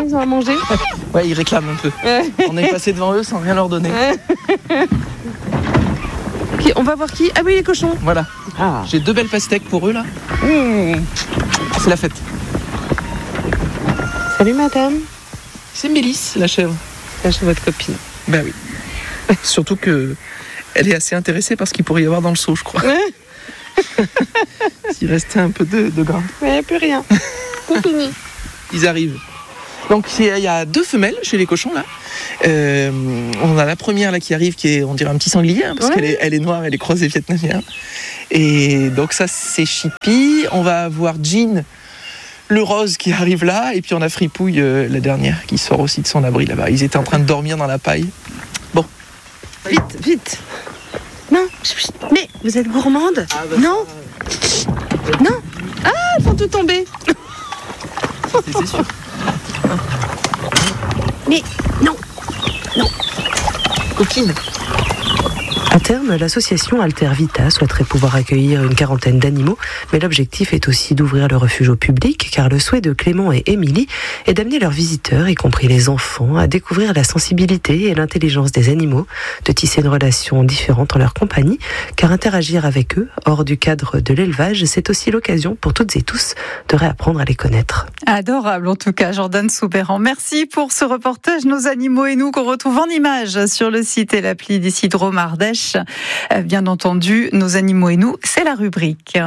ils ont à manger? Ouais, ils réclament un peu. On est passé devant eux sans rien leur donner. Ok, on va voir qui? Ah oui, les cochons. Voilà. J'ai 2 belles pastèques pour eux là. C'est la fête. Salut madame. C'est Mélisse, la chèvre. Là, j'ai votre copine. Ben oui. Surtout que elle est assez intéressée par ce qu'il pourrait y avoir dans le seau, je crois. S'il restait un peu de grain. Mais il n'y a plus rien. C'est fini. Ils arrivent. Donc il y a 2 femelles chez les cochons là. On a la première là qui arrive, qui est, on dirait un petit sanglier, hein, parce qu'elle est noire, elle est croisée vietnamienne. Et donc ça c'est Chippy. On va avoir Jean, le rose, qui arrive là, et puis on a Fripouille, la dernière, qui sort aussi de son abri là-bas. Ils étaient en train de dormir dans la paille. Bon. Vite. Non, mais vous êtes gourmande? Non. Non. Ah, elles sont toutes tombées. C'est sûr. Mais non. Coquine. À terme, l'association Alter Vita souhaiterait pouvoir accueillir une 40aine d'animaux, mais l'objectif est aussi d'ouvrir le refuge au public, car le souhait de Clément et Émilie est d'amener leurs visiteurs, y compris les enfants, à découvrir la sensibilité et l'intelligence des animaux, de tisser une relation différente en leur compagnie, car interagir avec eux, hors du cadre de l'élevage, c'est aussi l'occasion pour toutes et tous de réapprendre à les connaître. Adorable en tout cas, Jordan Soubéran. Merci pour ce reportage Nos animaux et nous qu'on retrouve en images sur le site et l'appli d'ici Drôme Ardèche. Bien entendu, Nos animaux et nous, c'est la rubrique.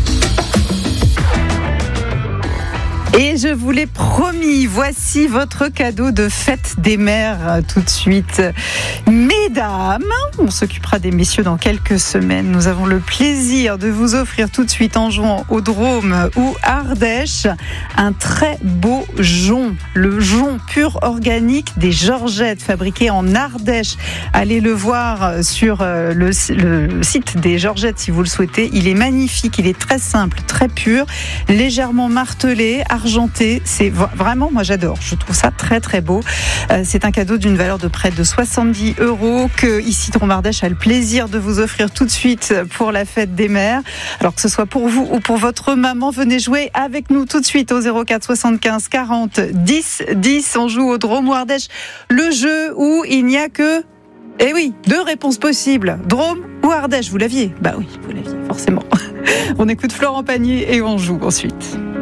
Et je vous l'ai promis, voici votre cadeau de fête des mères tout de suite. Mesdames, on s'occupera des messieurs dans quelques semaines. Nous avons le plaisir de vous offrir tout de suite en jouant au Drôme ou Ardèche un très beau jonc. Le jonc pur organique des Georgettes fabriqué en Ardèche. Allez le voir sur le site des Georgettes si vous le souhaitez. Il est magnifique, il est très simple, très pur, légèrement martelé, argenté, c'est vraiment, moi j'adore, je trouve ça très très beau. C'est un cadeau d'une valeur de près de 70 € que ici Drôme Ardèche a le plaisir de vous offrir tout de suite pour la fête des mères. Alors que ce soit pour vous ou pour votre maman, venez jouer avec nous tout de suite au 04 75 40 10 10. On joue au Drôme ou Ardèche, le jeu où il n'y a que 2 réponses possibles. Drôme ou Ardèche, vous l'aviez? Bah oui, vous l'aviez, forcément. On écoute Florent Pagny et on joue ensuite.